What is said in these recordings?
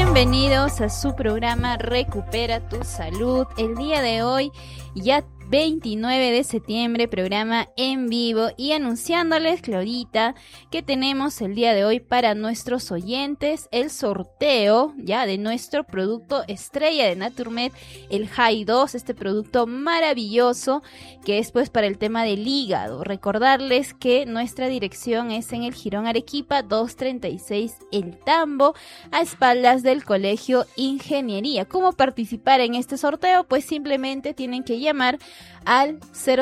Bienvenidos a su programa Recupera tu Salud. El día de hoy, ya 29 de septiembre, programa en vivo, y anunciándoles, Claudita, que tenemos el día de hoy para nuestros oyentes el sorteo ya de nuestro producto estrella de Naturmed, el High 2, este producto maravilloso que es pues para el tema del hígado. Recordarles que nuestra dirección es en el Jirón Arequipa 236 El Tambo, a espaldas del Colegio Ingeniería. ¿Cómo participar en este sorteo? Pues simplemente tienen que llamar al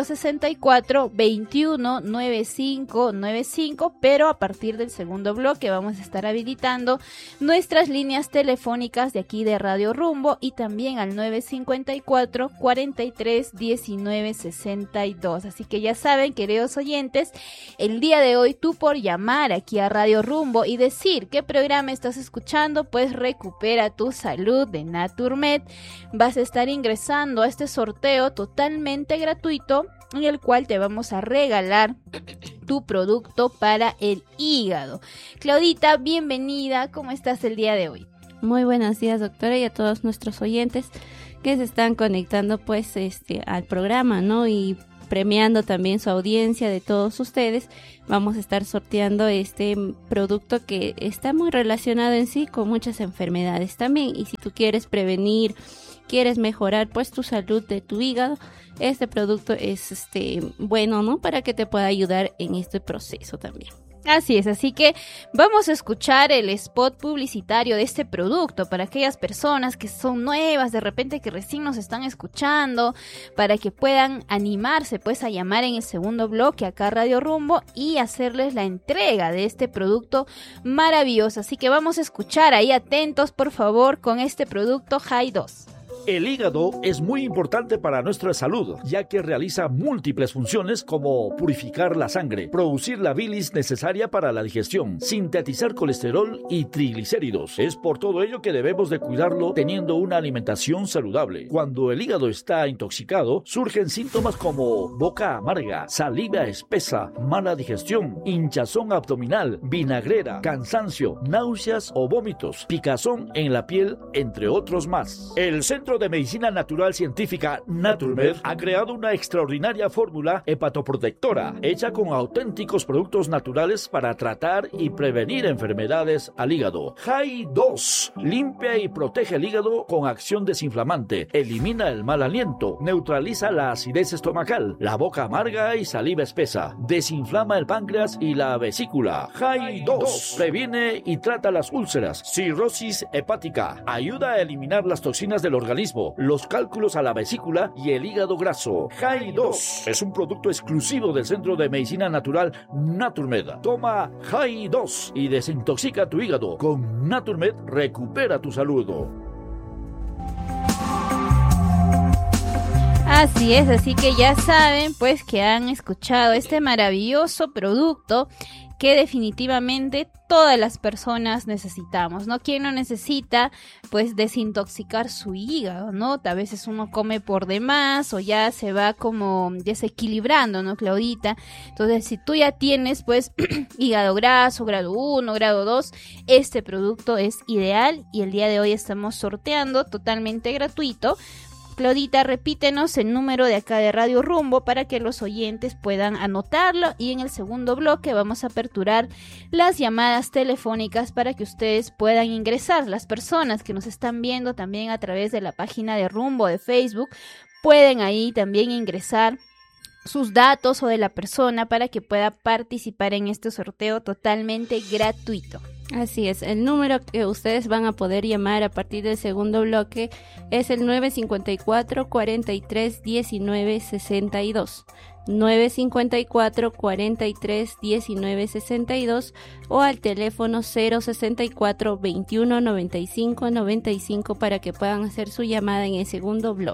064 21 95 95, pero a partir del segundo bloque vamos a estar habilitando nuestras líneas telefónicas de aquí de Radio Rumbo, y también al 954 43 19 62. Así que ya saben, queridos oyentes, el día de hoy tú, por llamar aquí a Radio Rumbo y decir qué programa estás escuchando, pues Recupera tu Salud de Naturmed, vas a estar ingresando a este sorteo totalmente gratuito, en el cual te vamos a regalar tu producto para el hígado. Claudita, bienvenida, ¿cómo estás el día de hoy? Muy buenos días, doctora, y a todos nuestros oyentes que se están conectando pues al programa, ¿no? Y premiando también su audiencia de todos ustedes. Vamos a estar sorteando este producto que está muy relacionado en sí con muchas enfermedades también, y si tú quieres prevenir, quieres mejorar pues tu salud de tu hígado, este producto es bueno, ¿no? Para que te pueda ayudar en este proceso también. Así es, así que vamos a escuchar el spot publicitario de este producto para aquellas personas que son nuevas, de repente que recién nos están escuchando, para que puedan animarse pues a llamar en el segundo bloque acá a Radio Rumbo y hacerles la entrega de este producto maravilloso. Así que vamos a escuchar ahí, atentos por favor, con este producto High 2. El hígado es muy importante para nuestra salud, ya que realiza múltiples funciones como purificar la sangre, producir la bilis necesaria para la digestión, sintetizar colesterol y triglicéridos. Es por todo ello que debemos de cuidarlo teniendo una alimentación saludable. Cuando el hígado está intoxicado, surgen síntomas como boca amarga, saliva espesa, mala digestión, hinchazón abdominal, vinagrera, cansancio, náuseas o vómitos, picazón en la piel, entre otros más. El Centro de Medicina Natural Científica Naturmed ha creado una extraordinaria fórmula hepatoprotectora hecha con auténticos productos naturales para tratar y prevenir enfermedades al hígado. High 2 limpia y protege el hígado con acción desinflamante, elimina el mal aliento, neutraliza la acidez estomacal, la boca amarga y saliva espesa, desinflama el páncreas y la vesícula. High 2 previene y trata las úlceras, cirrosis hepática, ayuda a eliminar las toxinas del organismo, los cálculos a la vesícula y el hígado graso. High 2 es un producto exclusivo del Centro de Medicina Natural Naturmed. Toma High 2 y desintoxica tu hígado. Con Naturmed recupera tu salud. Así es, así que ya saben pues que han escuchado este maravilloso producto que definitivamente todas las personas necesitamos, ¿no? ¿Quién no necesita pues desintoxicar su hígado, ¿no? A veces uno come por demás o ya se va como desequilibrando, ¿no, Claudita? Entonces, si tú ya tienes pues hígado graso, grado 1, grado 2, este producto es ideal, y el día de hoy estamos sorteando totalmente gratuito. Claudita, repítenos el número de acá de Radio Rumbo para que los oyentes puedan anotarlo, y en el segundo bloque vamos a aperturar las llamadas telefónicas para que ustedes puedan ingresar. Las personas que nos están viendo también a través de la página de Rumbo de Facebook pueden ahí también ingresar sus datos o de la persona para que pueda participar en este sorteo totalmente gratuito. Así es, el número que ustedes van a poder llamar a partir del segundo bloque es el 954 43 19 62. 954 43 19 62 o al teléfono 064 21 95 95 para que puedan hacer su llamada en el segundo bloque.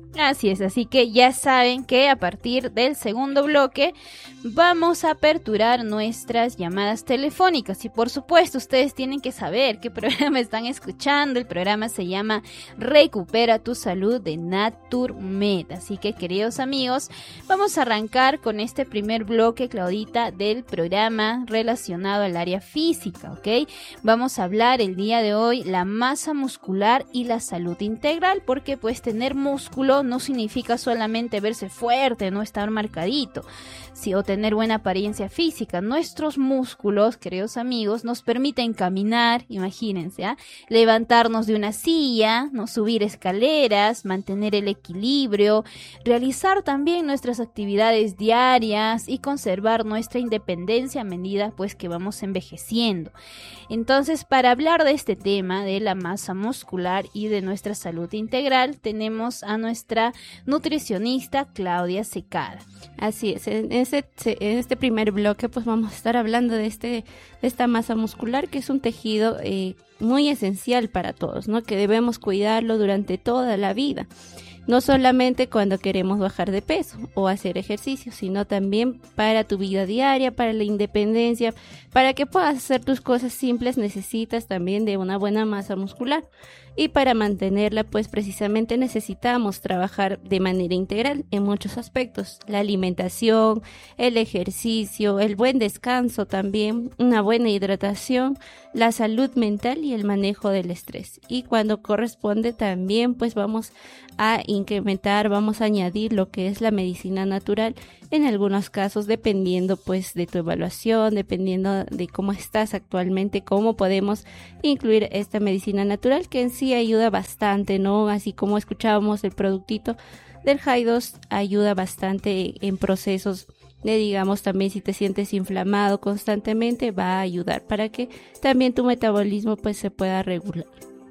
Así es, así que ya saben que a partir del segundo bloque vamos a aperturar nuestras llamadas telefónicas y por supuesto ustedes tienen que saber qué programa están escuchando. El programa se llama Recupera tu Salud de Naturmed. Así que, queridos amigos, vamos a arrancar con este primer bloque, Claudita, del programa relacionado al área física, ¿ok? Vamos a hablar el día de hoy la masa muscular y la salud integral, porque pues tener músculo no significa solamente verse fuerte, no estar marcadito, sí, o tener buena apariencia física. Nuestros músculos, queridos amigos, nos permiten caminar, imagínense, levantarnos de una silla, no subir escaleras, mantener el equilibrio, realizar también nuestras actividades diarias y conservar nuestra independencia a medida pues que vamos envejeciendo. Entonces, para hablar de este tema de la masa muscular y de nuestra salud integral, tenemos a nuestra nutricionista Claudia Secada. Así es, en este primer bloque pues vamos a estar hablando de esta masa muscular, que es un tejido muy esencial para todos, ¿no? Que debemos cuidarlo durante toda la vida. No solamente cuando queremos bajar de peso o hacer ejercicio, sino también para tu vida diaria, para la independencia, para que puedas hacer tus cosas simples necesitas también de una buena masa muscular. Y para mantenerla, pues precisamente necesitamos trabajar de manera integral en muchos aspectos. La alimentación, el ejercicio, el buen descanso también, una buena hidratación, la salud mental y el manejo del estrés. Y cuando corresponde también, pues vamos a incrementar, vamos a añadir lo que es la medicina natural, en algunos casos dependiendo pues de tu evaluación, dependiendo de cómo estás actualmente, cómo podemos incluir esta medicina natural, que en sí ayuda bastante, ¿no? Así como escuchábamos el productito del Jaidos, ayuda bastante en procesos de, digamos, también si te sientes inflamado constantemente, va a ayudar para que también tu metabolismo pues se pueda regular.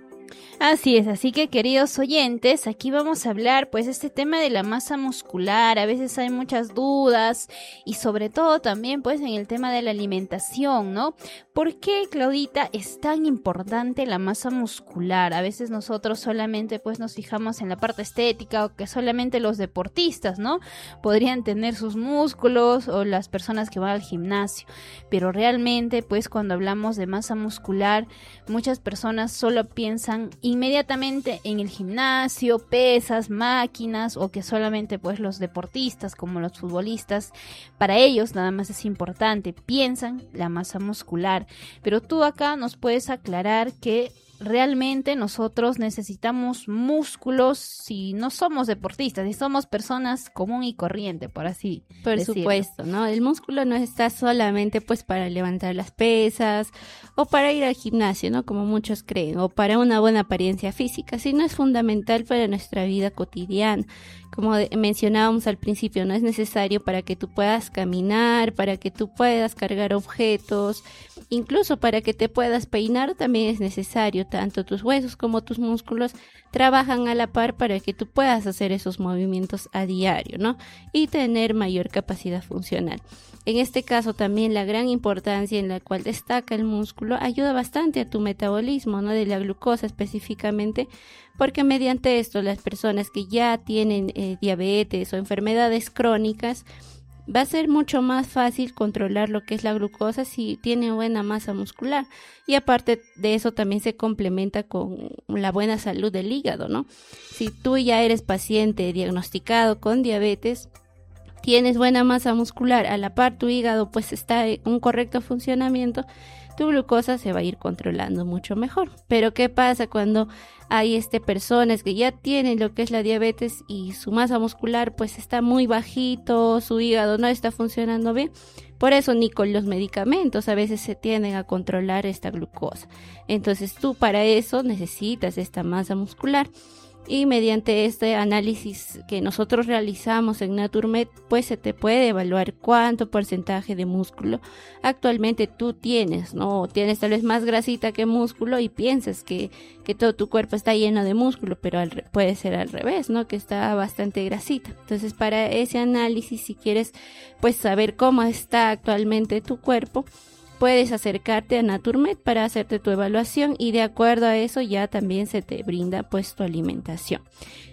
Así es, así que queridos oyentes, aquí vamos a hablar pues este tema de la masa muscular. A veces hay muchas dudas y sobre todo también pues en el tema de la alimentación, ¿no? ¿Por qué, Claudita, es tan importante la masa muscular? A veces nosotros solamente pues nos fijamos en la parte estética, o que solamente los deportistas, ¿no? Podrían tener sus músculos, o las personas que van al gimnasio, pero realmente pues cuando hablamos de masa muscular, muchas personas solo piensan inmediatamente en el gimnasio, pesas, máquinas, o que solamente pues los deportistas como los futbolistas, para ellos nada más es importante, piensan la masa muscular. Pero tú acá nos puedes aclarar que realmente nosotros necesitamos músculos si no somos deportistas, si somos personas común y corriente, por así Por decirlo. supuesto, ¿no? El músculo no está solamente pues para levantar las pesas o para ir al gimnasio, ¿no? Como muchos creen, o para una buena apariencia física, sino es fundamental para nuestra vida cotidiana. Como mencionábamos al principio, no es necesario para que tú puedas caminar, para que tú puedas cargar objetos, incluso para que te puedas peinar también es necesario. Tanto tus huesos como tus músculos trabajan a la par para que tú puedas hacer esos movimientos a diario, ¿no? Y tener mayor capacidad funcional. En este caso también la gran importancia en la cual destaca el músculo ayuda bastante a tu metabolismo, ¿no? De la glucosa específicamente, porque mediante esto las personas que ya tienen diabetes o enfermedades crónicas, va a ser mucho más fácil controlar lo que es la glucosa si tiene buena masa muscular. Y aparte de eso también se complementa con la buena salud del hígado, ¿no? Si tú ya eres paciente diagnosticado con diabetes, tienes buena masa muscular, a la par tu hígado pues está en un correcto funcionamiento, tu glucosa se va a ir controlando mucho mejor. Pero ¿qué pasa cuando hay personas que ya tienen lo que es la diabetes y su masa muscular pues está muy bajito, su hígado no está funcionando bien? Por eso ni con los medicamentos a veces se tienden a controlar esta glucosa. Entonces tú para eso necesitas esta masa muscular. Y mediante este análisis que nosotros realizamos en Naturmed, pues se te puede evaluar cuánto porcentaje de músculo actualmente tú tienes, ¿no? Tienes tal vez más grasita que músculo y piensas que todo tu cuerpo está lleno de músculo, pero puede ser al revés, ¿no? Que está bastante grasita. Entonces, para ese análisis, si quieres pues saber cómo está actualmente tu cuerpo, puedes acercarte a Naturmed para hacerte tu evaluación y de acuerdo a eso ya también se te brinda pues tu alimentación.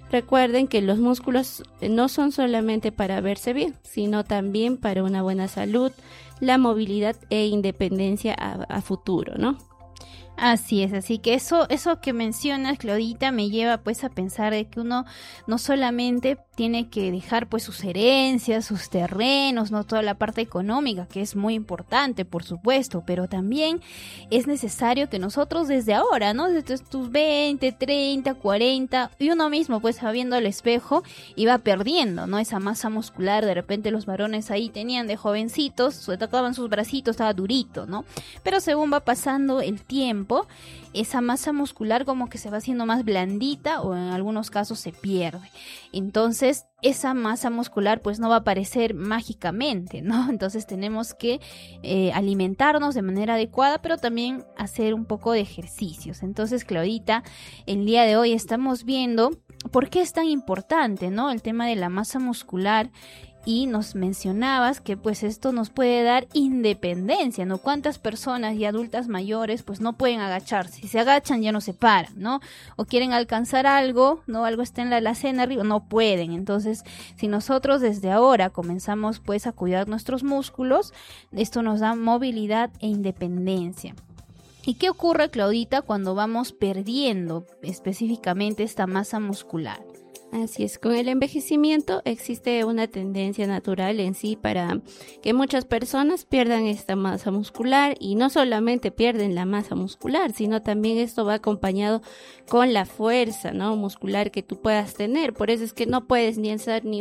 Recuerden que los músculos no son solamente para verse bien, sino también para una buena salud, la movilidad e independencia a futuro, ¿no? Así es, así que eso que mencionas, Claudita, me lleva pues a pensar de que uno no solamente tiene que dejar pues sus herencias, sus terrenos, no toda la parte económica, que es muy importante, por supuesto, pero también es necesario que nosotros desde ahora, ¿no? Desde tus 20, 30, 40, y uno mismo pues va viendo al espejo y va perdiendo, ¿no? Esa masa muscular, de repente los varones ahí tenían de jovencitos, se tocaban sus bracitos, estaba durito, ¿no? Pero según va pasando el tiempo, esa masa muscular como que se va haciendo más blandita o en algunos casos se pierde. Entonces, esa masa muscular pues no va a aparecer mágicamente, ¿no? Entonces tenemos que alimentarnos de manera adecuada, pero también hacer un poco de ejercicios. Entonces, Claudita, el día de hoy estamos viendo por qué es tan importante, ¿no? El tema de la masa muscular. Y nos mencionabas que pues esto nos puede dar independencia, ¿no? ¿Cuántas personas y adultas mayores pues no pueden agacharse? Si se agachan ya no se paran, ¿no? O quieren alcanzar algo, ¿no? Algo está en la alacena arriba, no pueden. Entonces, si nosotros desde ahora comenzamos pues a cuidar nuestros músculos, esto nos da movilidad e independencia. ¿Y qué ocurre, Claudita, cuando vamos perdiendo específicamente esta masa muscular? Así es, con el envejecimiento existe una tendencia natural en sí para que muchas personas pierdan esta masa muscular y no solamente pierden la masa muscular, sino también esto va acompañado con la fuerza, ¿no? muscular que tú puedas tener. Por eso es que no puedes ni alzar ni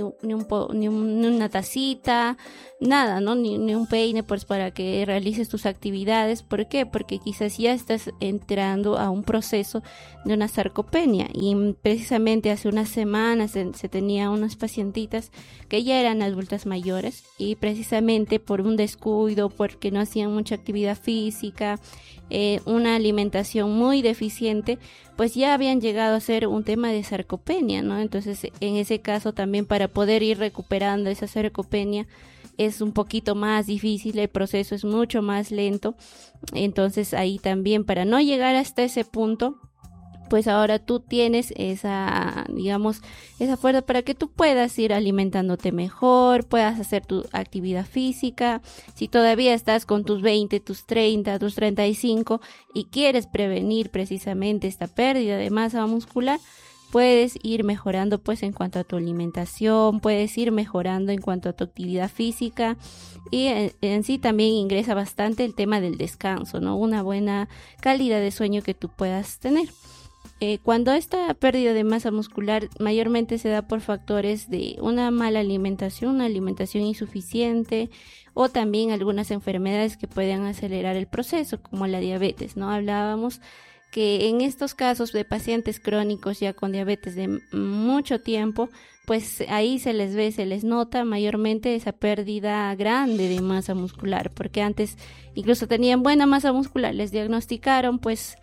una tacita, nada, ¿no? Ni un peine pues para que realices tus actividades. ¿Por qué? Porque quizás ya estás entrando a un proceso de una sarcopenia y precisamente hace unas semanas se tenía unas pacientitas que ya eran adultas mayores y precisamente por un descuido, porque no hacían mucha actividad física, una alimentación muy deficiente, pues ya habían llegado a ser un tema de sarcopenia, ¿no? Entonces, en ese caso también para poder ir recuperando esa sarcopenia es un poquito más difícil, el proceso es mucho más lento. Entonces, ahí también para no llegar hasta ese punto, pues ahora tú tienes esa fuerza para que tú puedas ir alimentándote mejor, puedas hacer tu actividad física. Si todavía estás con tus 20, tus 30, tus 35 y quieres prevenir precisamente esta pérdida de masa muscular, puedes ir mejorando pues en cuanto a tu alimentación, puedes ir mejorando en cuanto a tu actividad física y en sí también ingresa bastante el tema del descanso, ¿no? Una buena calidad de sueño que tú puedas tener. Cuando esta pérdida de masa muscular mayormente se da por factores de una mala alimentación, una alimentación insuficiente o también algunas enfermedades que pueden acelerar el proceso, como la diabetes, ¿no? Hablábamos que en estos casos de pacientes crónicos ya con diabetes de mucho tiempo, pues ahí se les ve, se les nota mayormente esa pérdida grande de masa muscular, porque antes incluso tenían buena masa muscular, les diagnosticaron pues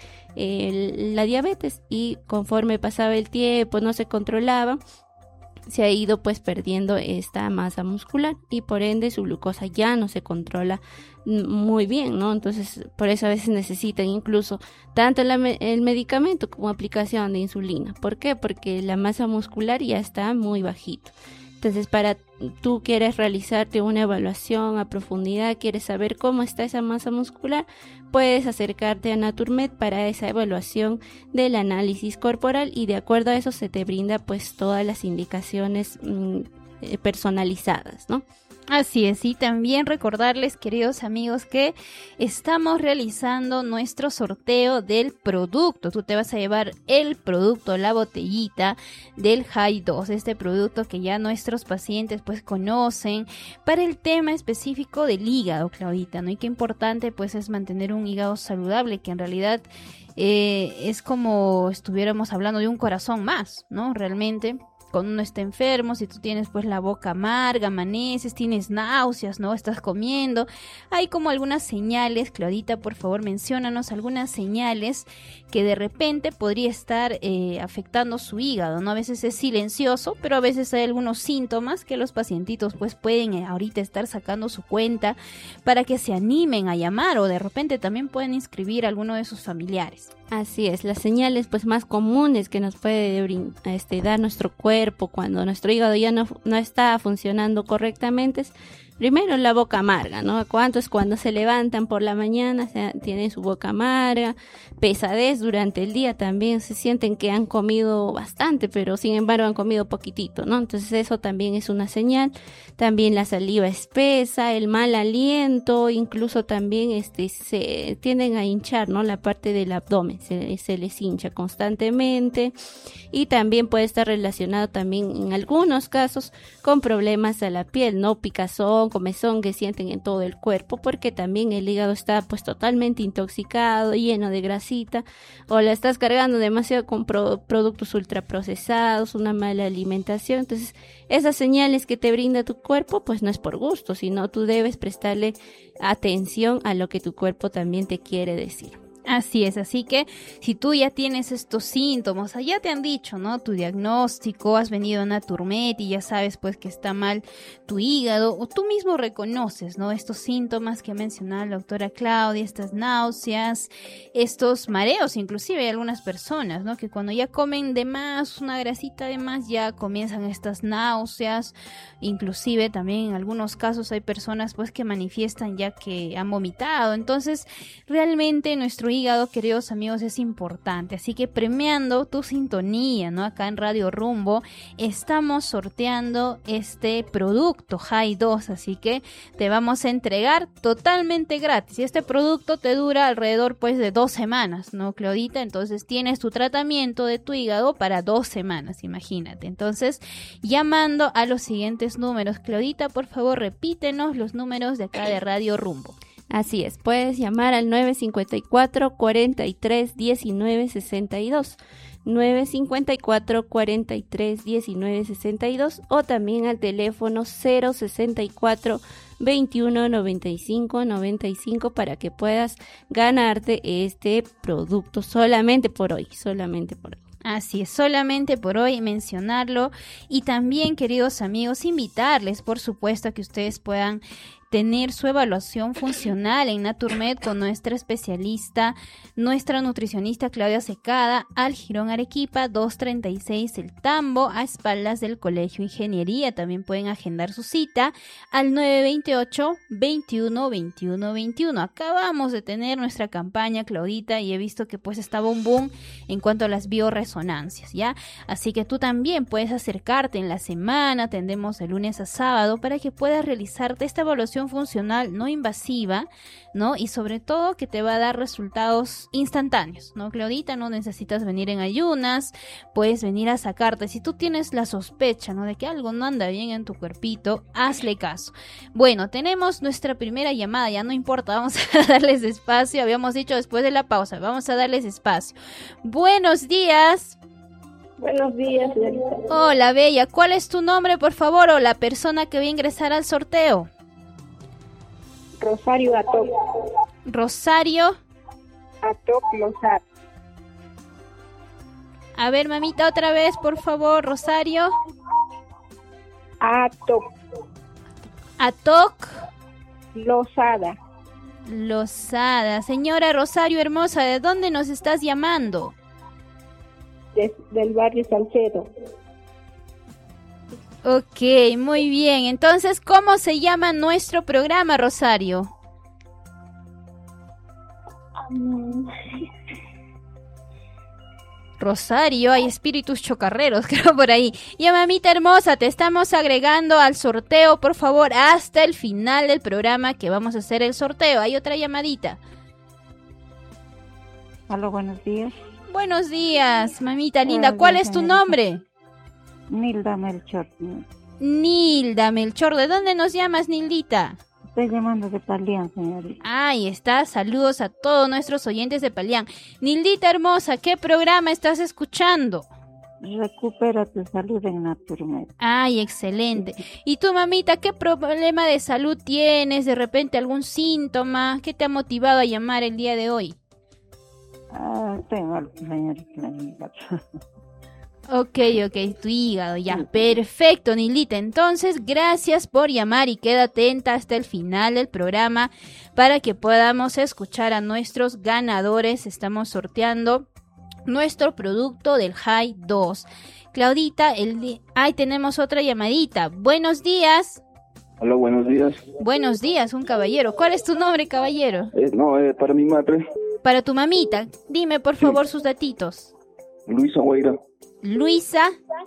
la diabetes y conforme pasaba el tiempo no se controlaba, se ha ido pues perdiendo esta masa muscular y por ende su glucosa ya no se controla muy bien, ¿no? Entonces por eso a veces necesitan incluso tanto el medicamento como aplicación de insulina. ¿Por qué? Porque la masa muscular ya está muy bajito. Entonces para tú quieres realizarte una evaluación a profundidad, quieres saber cómo está esa masa muscular, puedes acercarte a Naturmed para esa evaluación del análisis corporal y de acuerdo a eso se te brinda pues todas las indicaciones personalizadas, ¿no? Así es, y también recordarles, queridos amigos, que estamos realizando nuestro sorteo del producto. Tú te vas a llevar el producto, la botellita del High2, este producto que ya nuestros pacientes pues conocen para el tema específico del hígado, Claudita, ¿no? Y qué importante pues es mantener un hígado saludable, que en realidad es como estuviéramos hablando de un corazón más, ¿no? Realmente cuando uno está enfermo, si tú tienes pues la boca amarga, amaneces, tienes náuseas, ¿no? Estás comiendo. Hay como algunas señales, Claudita, por favor, menciónanos algunas señales que de repente podría estar afectando su hígado, ¿no? A veces es silencioso, pero a veces hay algunos síntomas que los pacientitos pues pueden ahorita estar sacando su cuenta para que se animen a llamar, o de repente también pueden inscribir a alguno de sus familiares. Así es, las señales pues más comunes que nos puede dar nuestro cuerpo cuando nuestro hígado ya no está funcionando correctamente es primero la boca amarga, ¿no? ¿Cuántos cuando se levantan por la mañana tienen su boca amarga? Pesadez durante el día también, se sienten que han comido bastante, pero sin embargo han comido poquitito, ¿no? Entonces eso también es una señal. También la saliva espesa, el mal aliento, incluso también se tienden a hinchar, ¿no? La parte del abdomen, se les hincha constantemente, y también puede estar relacionado también en algunos casos con problemas a la piel, ¿no? Picazón, comezón que sienten en todo el cuerpo, porque también el hígado está pues totalmente intoxicado, lleno de grasita, o la estás cargando demasiado con productos ultraprocesados, una mala alimentación. Entonces esas señales que te brinda tu cuerpo pues no es por gusto, sino tú debes prestarle atención a lo que tu cuerpo también te quiere decir. Así es, así que si tú ya tienes estos síntomas, ya te han dicho, ¿no? Tu diagnóstico, has venido a una Naturmed y ya sabes pues que está mal tu hígado, o tú mismo reconoces, ¿no? Estos síntomas que ha mencionado la doctora Claudia, estas náuseas, estos mareos, inclusive hay algunas personas, ¿no? Que cuando ya comen de más, una grasita de más, ya comienzan estas náuseas, inclusive también en algunos casos hay personas pues que manifiestan ya que han vomitado. Entonces realmente nuestro hígado, queridos amigos, es importante, así que premiando tu sintonía, ¿no? Acá en Radio Rumbo estamos sorteando este producto High 2, así que te vamos a entregar totalmente gratis, y este producto te dura alrededor pues de 2 semanas, ¿no, Claudita? Entonces tienes tu tratamiento de tu hígado para 2 semanas, imagínate. Entonces, llamando a los siguientes números, Claudita, por favor, repítenos los números de acá de Radio Rumbo. Así es, puedes llamar al 954 43 19 62, 954 43 19 62, o también al teléfono 064 21 95 95 para que puedas ganarte este producto solamente por hoy. Así es, solamente por hoy mencionarlo, y también, queridos amigos, invitarles, por supuesto, a que ustedes puedan tener su evaluación funcional en Naturmed con nuestra especialista, nuestra nutricionista Claudia Secada, al Jirón Arequipa 236 El Tambo, a espaldas del Colegio Ingeniería. También pueden agendar su cita al 928 21 21 21. Acabamos de tener nuestra campaña, Claudita, y he visto que pues estaba un boom en cuanto a las bioresonancias, ¿ya? Así que tú también puedes acercarte en la semana, atendemos de lunes a sábado, para que puedas realizarte esta evaluación funcional no invasiva, ¿no? Y sobre todo que te va a dar resultados instantáneos, ¿no, Claudita? No necesitas venir en ayunas, puedes venir a sacarte. Si tú tienes la sospecha, ¿no?, de que algo no anda bien en tu cuerpito, hazle caso. Bueno, tenemos nuestra primera llamada, ya no importa, vamos a darles espacio, habíamos dicho después de la pausa, vamos a darles espacio. Buenos días. Buenos días, señorita. Hola, bella, ¿cuál es tu nombre, por favor, o la persona que va a ingresar al sorteo? Rosario Atoc. Rosario Atoc Lozada. A ver, mamita, otra vez, por favor, Rosario. Atoc Lozada. Señora Rosario hermosa, ¿de dónde nos estás llamando? Del barrio Salcedo. Ok, muy bien. Entonces, ¿cómo se llama nuestro programa, Rosario? Rosario, hay espíritus chocarreros, creo, por ahí. Ya, mamita hermosa, te estamos agregando al sorteo, por favor, hasta el final del programa que vamos a hacer el sorteo. Hay otra llamadita. Aló, buenos días. Buenos días, mamita linda. ¿Cuál es tu nombre? Nilda Melchor. Nilda Melchor. ¿De dónde nos llamas, Nildita? Estoy llamando de Palián, señorita. Ahí está. Saludos a todos nuestros oyentes de Palián. Nildita hermosa, ¿qué programa estás escuchando? Recupera tu salud en Naturmed. Ay, excelente. ¿Y tú, mamita, qué problema de salud tienes? ¿De repente algún síntoma? ¿Qué te ha motivado a llamar el día de hoy? Tengo algo, señorita. Ok, tu hígado, ya. Perfecto, Nilita. Entonces, gracias por llamar y queda atenta hasta el final del programa para que podamos escuchar a nuestros ganadores. Estamos sorteando nuestro producto del High 2. Claudita, ahí tenemos otra llamadita. Buenos días. Hola, buenos días. Buenos días, un caballero. ¿Cuál es tu nombre, caballero? Para mi madre. Para tu mamita. Dime, por favor, sus datitos. Luisa Guaira. Luisa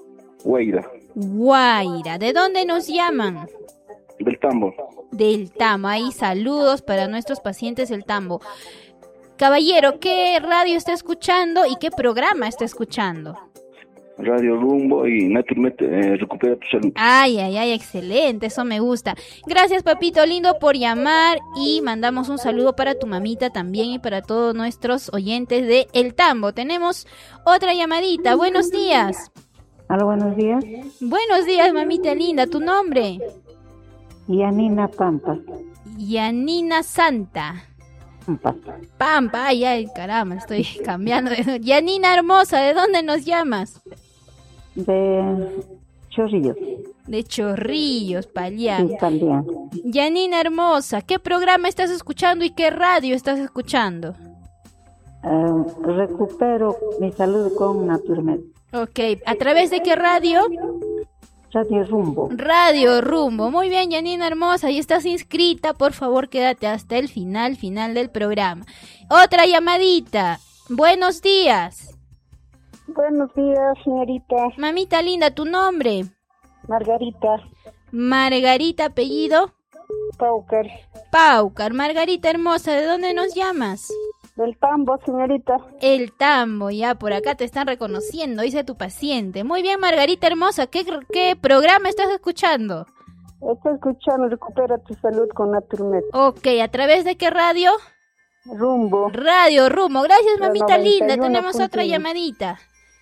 Guaira. ¿De dónde nos llaman? Del Tambo. Del Tambo. Ahí saludos para nuestros pacientes del Tambo. Caballero, ¿qué radio está escuchando y qué programa está escuchando? Radio Rumbo y Naturmed, Recupera tu Salud. Ay, excelente, eso me gusta. Gracias, papito lindo, por llamar y mandamos un saludo para tu mamita también y para todos nuestros oyentes de El Tambo. Tenemos otra llamadita. Buenos días. Hola, buenos días. Buenos días, mamita linda. ¿Tu nombre? Yanina Pampa. Yanina Santa. Pampa, ay, caramba, estoy cambiando. Yanina hermosa, ¿de dónde nos llamas? De Chorrillos. De Chorrillos, Palián. Sí, Palián. Yanina hermosa, ¿qué programa estás escuchando y qué radio estás escuchando? Recupero mi salud con Naturmed. Ok, ¿a través de qué radio? Radio Rumbo. Radio Rumbo. Muy bien, Yanina hermosa, y estás inscrita. Por favor, quédate hasta el final del programa. Otra llamadita. Buenos días. Buenos días, señorita. Mamita linda, ¿tu nombre? Margarita. Margarita, apellido. Paucar. Margarita hermosa, ¿de dónde nos llamas? Del Tambo, señorita. El Tambo, ya por acá te están reconociendo, dice tu paciente. Muy bien, Margarita hermosa, ¿qué programa estás escuchando? Estoy escuchando Recupera tu Salud con Naturmed. Ok, ¿a través de qué radio? Rumbo. Radio Rumbo. Gracias, mamita 91. linda. Tenemos otra llamadita.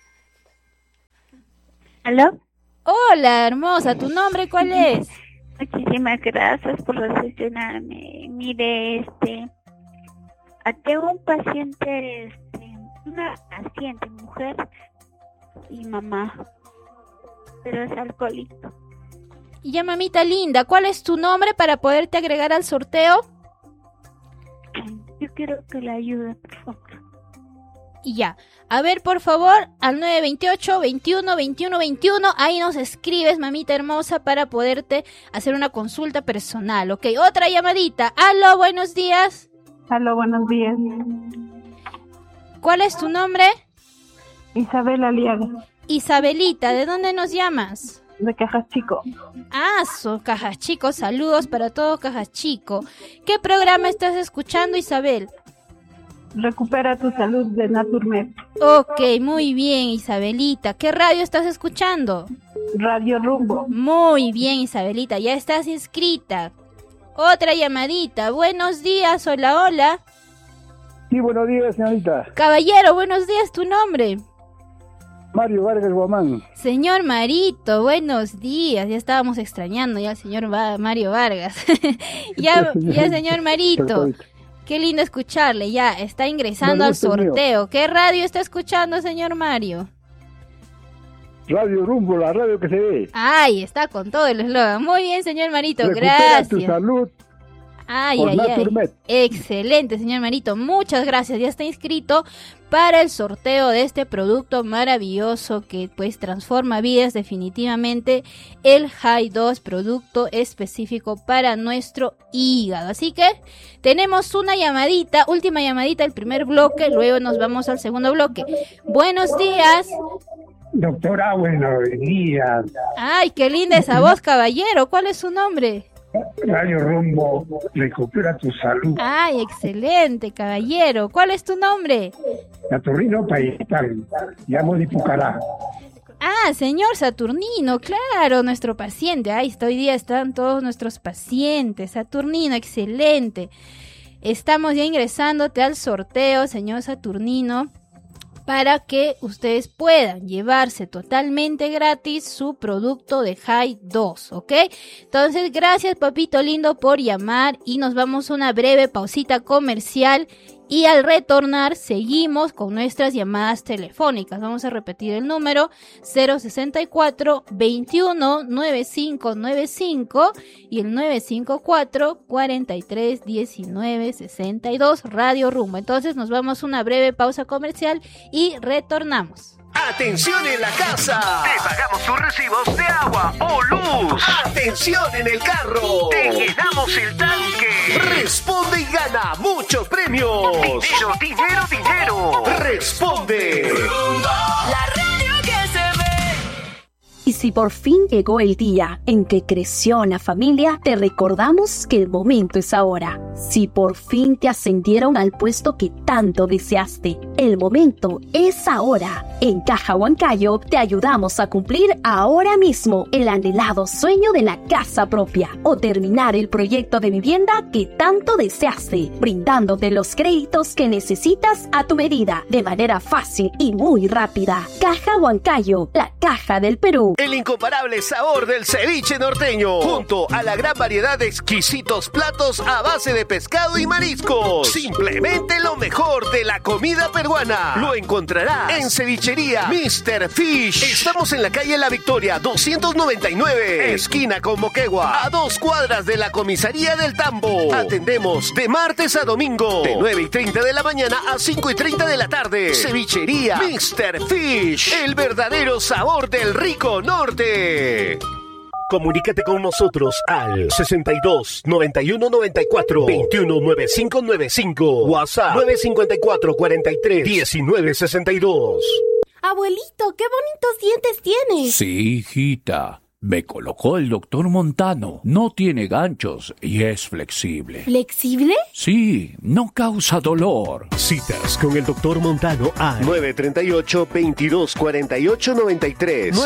¿Aló? Hola, hermosa, ¿tu nombre cuál es? Muchísimas gracias por recepcionarme. Mire, tengo un paciente, una paciente, mujer y mamá, pero es alcohólico. Y ya, mamita linda, ¿cuál es tu nombre para poderte agregar al sorteo? Yo quiero que la ayude, por favor. Y ya, a ver, por favor, al 928-21-21-21, ahí nos escribes, mamita hermosa, para poderte hacer una consulta personal, ¿ok? Otra llamadita. Aló, buenos días. Aló, buenos días. ¿Cuál es tu nombre? Isabel Aliaga. Isabelita, ¿de dónde nos llamas? De Cajas Chico. Cajas Chico, saludos para todos Cajas Chico. ¿Qué programa estás escuchando, Isabel? Recupera tu salud de Naturmed. Ok, muy bien, Isabelita. ¿Qué radio estás escuchando? Radio Rumbo. Muy bien, Isabelita, ya estás inscrita. Otra llamadita. Buenos días, hola. Sí, buenos días, señorita. Caballero, buenos días, ¿tu nombre? Mario Vargas Guamán. Señor Marito, buenos días. Ya estábamos extrañando ya al señor Mario Vargas. ya, señor Marito. Qué lindo escucharle. Ya, está ingresando al sorteo. ¿Qué radio está escuchando, señor Mario? Radio Rumbo, la radio que se ve. Ay, está con todo el eslogan. Muy bien, señor Marito, Recupera gracias. tu salud. Ay. Excelente, señor Marito. Muchas gracias. Ya está inscrito para el sorteo de este producto maravilloso que pues transforma vidas definitivamente. El High 2, producto específico para nuestro hígado. Así que tenemos una llamadita, última llamadita, el primer bloque. Luego nos vamos al segundo bloque. Buenos días. Doctora, buenos días. Ay, qué linda esa voz, caballero. ¿Cuál es su nombre? Radio Rumbo, recupera tu salud. Ay, excelente, caballero. ¿Cuál es tu nombre? Saturnino Payetán, llamo de Pucará. Señor Saturnino, claro, nuestro paciente. Hoy día están todos nuestros pacientes. Saturnino, excelente. Estamos ya ingresándote al sorteo, señor Saturnino. para que ustedes puedan llevarse totalmente gratis su producto de High 2, ¿ok? Entonces, gracias, papito lindo, por llamar, y nos vamos a una breve pausita comercial. Y al retornar seguimos con nuestras llamadas telefónicas. Vamos a repetir el número: 064 21 9595 y el 954 43 19 62, Radio Rumbo. Entonces nos vamos a una breve pausa comercial y retornamos. ¡Atención en la casa! Te pagamos tus recibos de agua o luz. ¡Atención en el carro! Te llenamos el tanque. Responde y gana muchos premios. Dinero, dinero, dinero. Responde. La radio que se ve. Y si por fin llegó el día en que creció la familia, te recordamos que el momento es ahora. Si por fin te ascendieron al puesto que tanto deseaste, el momento es ahora. En Caja Huancayo te ayudamos a cumplir ahora mismo el anhelado sueño de la casa propia o terminar el proyecto de vivienda que tanto deseaste, brindándote los créditos que necesitas a tu medida, de manera fácil y muy rápida. Caja Huancayo, la caja del Perú. El incomparable sabor del ceviche norteño, junto a la gran variedad de exquisitos platos a base de pescado y mariscos. Simplemente lo mejor de la comida peruana. Lo encontrarás en Cevichería Mr. Fish. Estamos en la calle La Victoria 299, esquina con Moquegua, a 2 cuadras de la comisaría del Tambo. Atendemos de martes a domingo, de 9:30 de la mañana a 5:30 de la tarde. Cevichería Mr. Fish, el verdadero sabor del rico norte. Comunícate con nosotros al 62 91 94 21 95 95, WhatsApp 954 43 19 62. Abuelito, qué bonitos dientes tienes. Sí, hijita. Me colocó el doctor Montano. No tiene ganchos y es flexible. ¿Flexible? Sí, no causa dolor. Citas con el doctor Montano al 938-2248-93.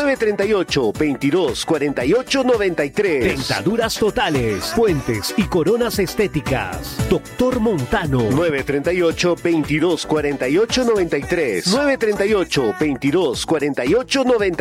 938-2248-93. Dentaduras totales, puentes y coronas estéticas. Doctor Montano. 938-2248-93. 938-2248-93.